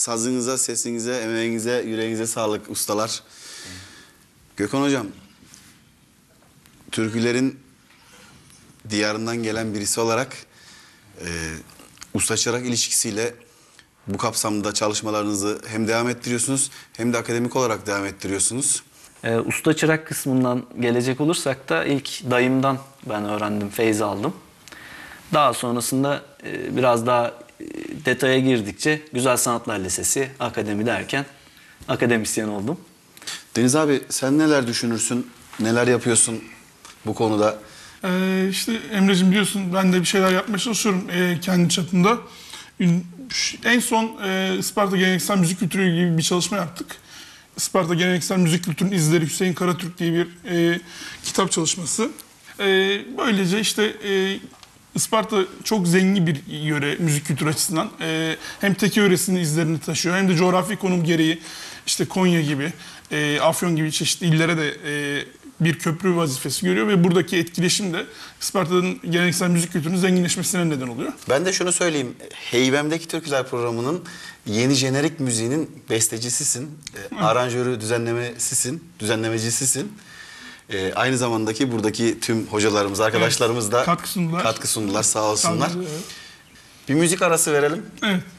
Sazınıza, sesinize, emeğinize, yüreğinize sağlık ustalar. Gökhan Hocam, türkülerin diyarından gelen birisi olarak usta-çırak ilişkisiyle bu kapsamda çalışmalarınızı hem devam ettiriyorsunuz hem de akademik olarak devam ettiriyorsunuz. Usta çırak kısmından gelecek olursak da ilk dayımdan ben öğrendim, feyz aldım. Daha sonrasında biraz daha detaya girdikçe Güzel Sanatlar Lisesi, akademi derken akademisyen oldum. Deniz abi sen neler düşünürsün, neler yapıyorsun bu konuda? İşte Emre'cim biliyorsun ben de bir şeyler yapmaya çalışıyorum kendi çapımda. En son Isparta Geleneksel Müzik Kültürü gibi bir çalışma yaptık. Isparta Geleneksel Müzik Kültürü'nün İzleri Hüseyin Karatürk diye bir kitap çalışması. Böylece işte Isparta çok zengin bir yöre müzik kültürü açısından. Hem teke yöresinin izlerini taşıyor hem de coğrafi konum gereği işte Konya gibi, Afyon gibi çeşitli illere de bir köprü vazifesi görüyor ve buradaki etkileşim de Isparta'nın geleneksel müzik kültürünün zenginleşmesine neden oluyor. Ben de şunu söyleyeyim, Heybem'deki Türküler programının yeni jenerik müziğinin bestecisisin, aranjörü, düzenlemecisisin. Aynı zamandaki buradaki tüm hocalarımız, arkadaşlarımız da katkı sundular. Sağ olsunlar. Evet. Bir müzik arası verelim. Evet.